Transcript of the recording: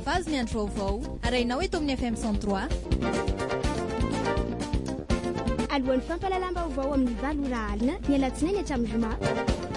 fahafazo ny andro vaovao arainao eto amin'ny FM 103 alohan'ny fampalalam-baovao amin'ny 7 ora alina ny alatsinainy hatramin'ny zoma